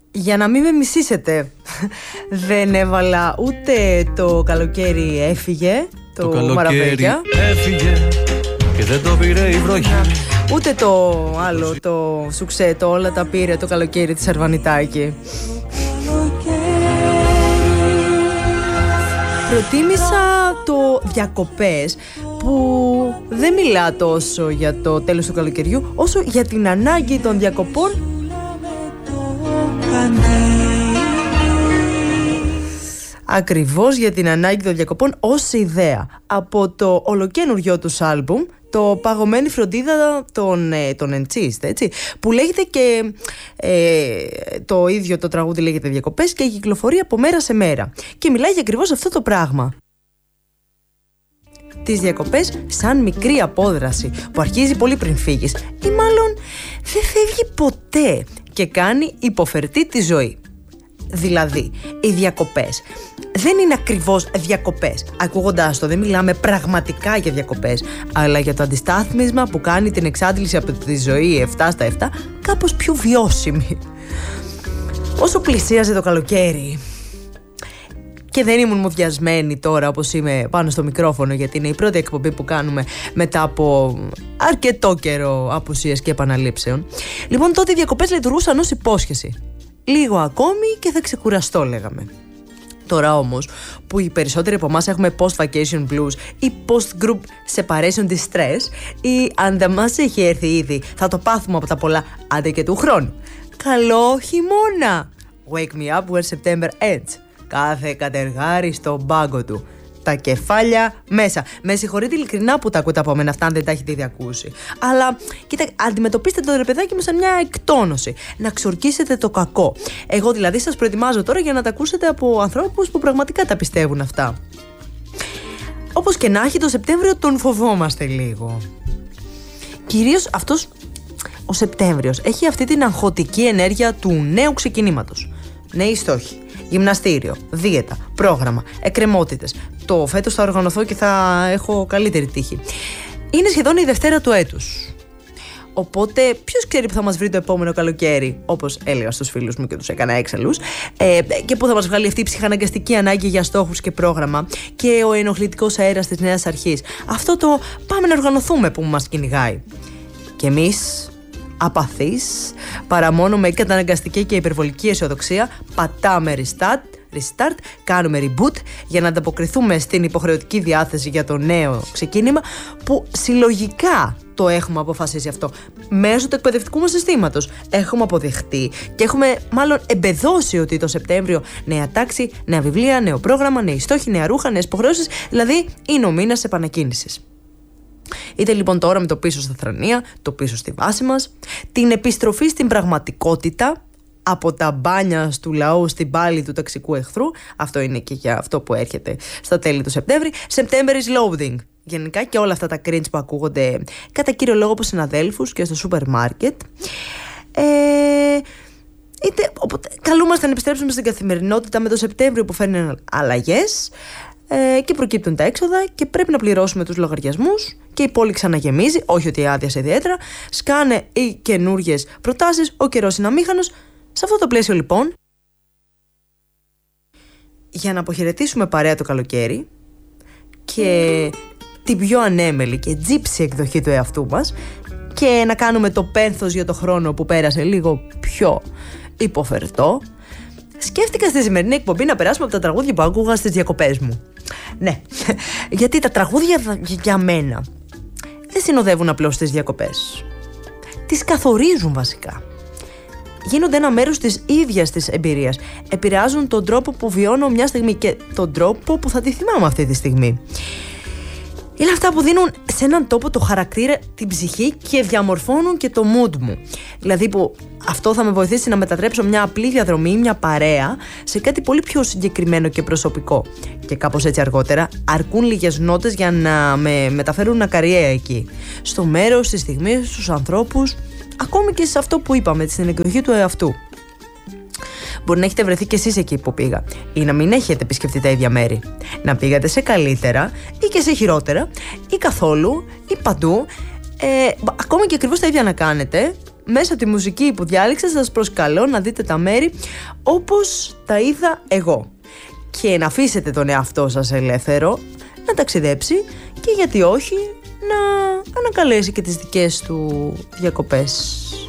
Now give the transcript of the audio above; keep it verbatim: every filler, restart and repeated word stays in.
Για να μην με μισήσετε, δεν έβαλα ούτε το καλοκαίρι έφυγε, το, το καλοκαίρι Μαραβέγια. Έφυγε και δεν το πήρε η βροχή. Ούτε το άλλο, το σουξέ, το όλα τα πήρε το καλοκαίρι της Αρβανιτάκη. Προτίμησα το διακοπές, που δεν μιλά τόσο για το τέλος του καλοκαιριού όσο για την ανάγκη των διακοπών. Ακριβώς για την ανάγκη των διακοπών ως ιδέα. Από το ολοκαίνουργιο τους άλμπουμ, το Παγωμένη φροντίδα των, ε, των Εντσίστ, έτσι, που λέγεται και ε, το ίδιο το τραγούδι λέγεται Διακοπές και κυκλοφορεί από μέρα σε μέρα και μιλάει για ακριβώς αυτό το πράγμα. Τις διακοπές σαν μικρή απόδραση που αρχίζει πολύ πριν φύγεις ή μάλλον δεν φεύγει ποτέ και κάνει υποφερτή τη ζωή. Δηλαδή, οι διακοπές δεν είναι ακριβώς διακοπές. Ακούγοντάς το, δεν μιλάμε πραγματικά για διακοπές, αλλά για το αντιστάθμισμα που κάνει την εξάντληση από τη ζωή επτά στα επτά κάπως πιο βιώσιμη. Όσο πλησίαζε το καλοκαίρι και δεν ήμουν μουδιασμένη τώρα όπως είμαι πάνω στο μικρόφωνο, γιατί είναι η πρώτη εκπομπή που κάνουμε μετά από αρκετό καιρό απουσίας και επαναλήψεων, λοιπόν τότε οι διακοπές λειτουργούσαν ως υπόσχεση. Λίγο ακόμη και θα ξεκουραστώ, λέγαμε. Τώρα όμως που οι περισσότεροι από εμάς έχουμε post-vacation blues ή post-group separation distress, ή αν δεν μας έχει έρθει ήδη θα το πάθουμε από τα πολλά άντε και του χρόνου. Καλό χειμώνα! Wake me up when September ends. Κάθε κατεργάρι στον πάγκο του. Τα κεφάλια μέσα. Με συγχωρείτε ειλικρινά που τα ακούτε από μένα αυτά, αν δεν τα έχετε ήδη ακούσει. Αλλά κοίτα, αντιμετωπίστε το ρε παιδάκι μου σαν μια εκτόνωση. Να ξορκίσετε το κακό. Εγώ δηλαδή σας προετοιμάζω τώρα για να τα ακούσετε από ανθρώπους που πραγματικά τα πιστεύουν αυτά. Όπως και να έχει, το Σεπτέμβριο τον φοβόμαστε λίγο. Κυρίως αυτός ο Σεπτέμβριος έχει αυτή την αγχωτική ενέργεια του νέου ξεκινήματος. Νέοι στόχοι. Γυμναστήριο, δίαιτα, πρόγραμμα, εκκρεμότητες. Το φέτος θα οργανωθώ και θα έχω καλύτερη τύχη. Είναι σχεδόν η Δευτέρα του έτους. Οπότε, ποιος ξέρει που θα μας βρει το επόμενο καλοκαίρι, όπως έλεγα στους φίλους μου και τους έκανα έξαλλους, ε, και που θα μας βγάλει αυτή η ψυχαναγκαστική ανάγκη για στόχους και πρόγραμμα και ο ενοχλητικός αέρας της νέας αρχής. Αυτό το πάμε να οργανωθούμε που μας κυνηγάει. Και εμείς, απαθείς, παρά μόνο με καταναγκαστική και υπερβολική αισιοδοξία, πατάμε restart, restart, κάνουμε reboot για να ανταποκριθούμε στην υποχρεωτική διάθεση για το νέο ξεκίνημα που συλλογικά το έχουμε αποφασίσει αυτό μέσω του εκπαιδευτικού μας συστήματος. Έχουμε αποδεχτεί και έχουμε μάλλον εμπεδώσει ότι το Σεπτέμβριο νέα τάξη, νέα βιβλία, νέο πρόγραμμα, νέοι στόχοι, νέα ρούχα, νέες υποχρεώσεις, δηλαδή είναι ο μήνας επανακίνησης. Είτε λοιπόν τώρα με το πίσω στα θρανία, το πίσω στη βάση μας, την επιστροφή στην πραγματικότητα από τα μπάνια του λαού στην πάλη του ταξικού εχθρού, αυτό είναι και για αυτό που έρχεται στα τέλη του Σεπτέμβρη, September is loading. Γενικά και όλα αυτά τα cringe που ακούγονται κατά κύριο λόγο από συναδέλφους και στο σούπερ μάρκετ. Ε, είτε, οπότε, καλούμαστε να επιστρέψουμε στην καθημερινότητα με το Σεπτέμβριο που φέρνει αλλαγές. Ε, και προκύπτουν τα έξοδα και πρέπει να πληρώσουμε τους λογαριασμούς και η πόλη ξαναγεμίζει, όχι ότι άδειασε ιδιαίτερα, σκάνε οι καινούργιες προτάσεις, ο καιρός είναι αμήχανος. Σε αυτό το πλαίσιο λοιπόν, για να αποχαιρετήσουμε παρέα το καλοκαίρι και την πιο ανέμελη και τζίψη εκδοχή του εαυτού μας και να κάνουμε το πένθος για το χρόνο που πέρασε λίγο πιο υποφερτό, σκέφτηκα στη σημερινή εκπομπή να περάσουμε από τα τραγούδια που άκουγα στις διακοπές μου. Ναι, γιατί τα τραγούδια για μένα δεν συνοδεύουν απλώς τις διακοπές. Τις καθορίζουν βασικά. Γίνονται ένα μέρος της ίδιας της εμπειρίας. Επηρεάζουν τον τρόπο που βιώνω μια στιγμή και τον τρόπο που θα τη θυμάμαι αυτή τη στιγμή. Είναι αυτά που δίνουν σε έναν τόπο το χαρακτήρα, την ψυχή και διαμορφώνουν και το mood μου. Δηλαδή που αυτό θα με βοηθήσει να μετατρέψω μια απλή διαδρομή, μια παρέα, σε κάτι πολύ πιο συγκεκριμένο και προσωπικό. Και κάπως έτσι αργότερα αρκούν λίγες νότες για να με μεταφέρουν ακαριέα εκεί. Στο μέρος, στη στιγμή, στους ανθρώπους, ακόμη και σε αυτό που είπαμε, στην εκδοχή του εαυτού. Μπορεί να έχετε βρεθεί κι εσείς εκεί που πήγα, ή να μην έχετε επισκεφτεί τα ίδια μέρη. Να πήγατε σε καλύτερα ή και σε χειρότερα, ή καθόλου, ή παντού. Ε, ακόμη και ακριβώς τα ίδια να κάνετε, μέσα από τη μουσική που διάλεξα σας προσκαλώ να δείτε τα μέρη όπως τα είδα εγώ και να αφήσετε τον εαυτό σας ελεύθερο να ταξιδέψει και γιατί όχι να ανακαλέσει και τις δικές του διακοπές.